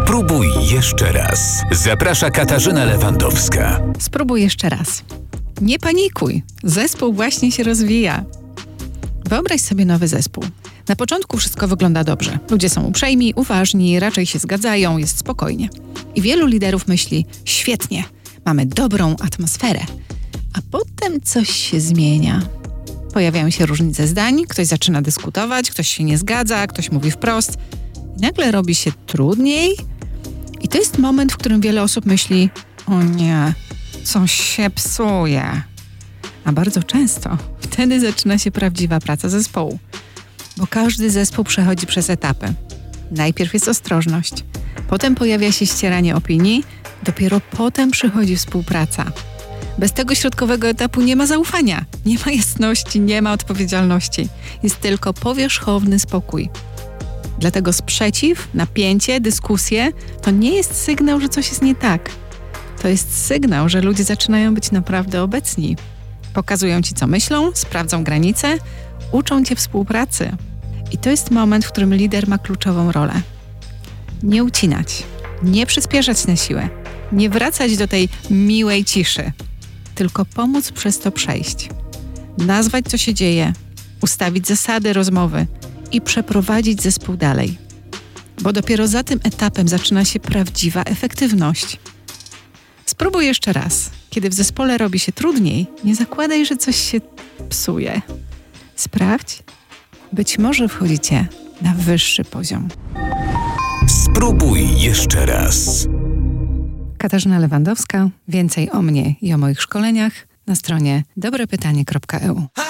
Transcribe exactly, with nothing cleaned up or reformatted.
Spróbuj jeszcze raz. Zaprasza Katarzyna Lewandowska. Spróbuj jeszcze raz. Nie panikuj. Zespół właśnie się rozwija. Wyobraź sobie nowy zespół. Na początku wszystko wygląda dobrze. Ludzie są uprzejmi, uważni, raczej się zgadzają, jest spokojnie. I wielu liderów myśli, świetnie, mamy dobrą atmosferę. A potem coś się zmienia. Pojawiają się różnice zdań, ktoś zaczyna dyskutować, ktoś się nie zgadza, ktoś mówi wprost. I nagle robi się trudniej. I to jest moment, w którym wiele osób myśli, o nie, coś się psuje. A bardzo często wtedy zaczyna się prawdziwa praca zespołu. Bo każdy zespół przechodzi przez etapy. Najpierw jest ostrożność, potem pojawia się ścieranie opinii, dopiero potem przychodzi współpraca. Bez tego środkowego etapu nie ma zaufania, nie ma jasności, nie ma odpowiedzialności. Jest tylko powierzchowny spokój. Dlatego sprzeciw, napięcie, dyskusje to nie jest sygnał, że coś jest nie tak. To jest sygnał, że ludzie zaczynają być naprawdę obecni. Pokazują ci, co myślą, sprawdzą granice, uczą cię współpracy. I to jest moment, w którym lider ma kluczową rolę. Nie ucinać, nie przyspieszać na siłę, nie wracać do tej miłej ciszy, tylko pomóc przez to przejść. Nazwać, co się dzieje, ustawić zasady rozmowy i przeprowadzić zespół dalej. Bo dopiero za tym etapem zaczyna się prawdziwa efektywność. Spróbuj jeszcze raz. Kiedy w zespole robi się trudniej, nie zakładaj, że coś się psuje. Sprawdź, być może wchodzicie na wyższy poziom. Spróbuj jeszcze raz. Katarzyna Lewandowska. Więcej o mnie i o moich szkoleniach na stronie dobre pytanie kropka e u.